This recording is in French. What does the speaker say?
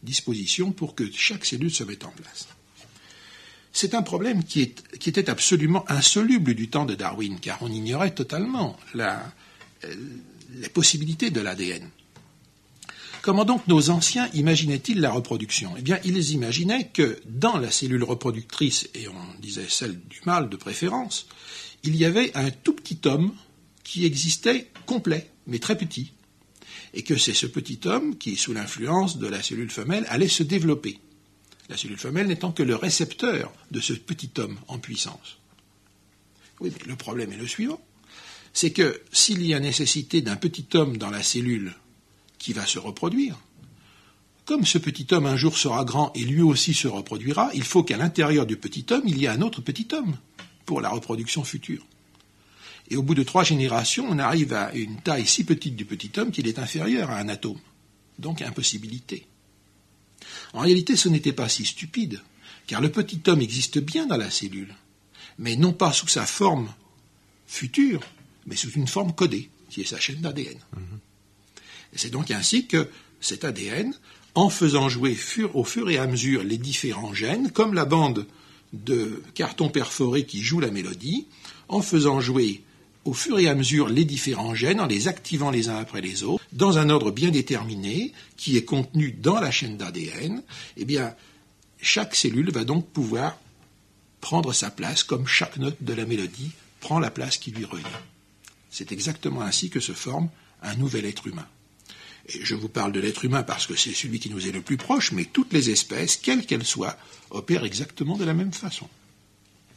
dispositions pour que chaque cellule se mette en place. C'est un problème qui était absolument insoluble du temps de Darwin, car on ignorait totalement les possibilités de l'ADN. Comment donc nos anciens imaginaient-ils la reproduction ? Eh bien, ils imaginaient que dans la cellule reproductrice, et on disait celle du mâle de préférence, il y avait un tout petit homme qui existait complet, mais très petit, et que c'est ce petit homme qui, sous l'influence de la cellule femelle, allait se développer. La cellule femelle n'étant que le récepteur de ce petit homme en puissance. Oui, mais le problème est le suivant. C'est que s'il y a nécessité d'un petit homme dans la cellule qui va se reproduire, comme ce petit homme un jour sera grand et lui aussi se reproduira, il faut qu'à l'intérieur du petit homme, il y ait un autre petit homme pour la reproduction future. Et au bout de 3 générations, on arrive à une taille si petite du petit homme qu'il est inférieur à un atome. Donc impossibilité. En réalité, ce n'était pas si stupide, car le petit homme existe bien dans la cellule, mais non pas sous sa forme future, mais sous une forme codée, qui est sa chaîne d'ADN. Et c'est donc ainsi que cet ADN, en faisant jouer au fur et à mesure les différents gènes, comme la bande de carton perforé qui joue la mélodie, en faisant jouer au fur et à mesure les différents gènes, en les activant les uns après les autres, dans un ordre bien déterminé, qui est contenu dans la chaîne d'ADN, eh bien, chaque cellule va donc pouvoir prendre sa place, comme chaque note de la mélodie prend la place qui lui revient. C'est exactement ainsi que se forme un nouvel être humain. Et je vous parle de l'être humain parce que c'est celui qui nous est le plus proche, mais toutes les espèces, quelles qu'elles soient, opèrent exactement de la même façon.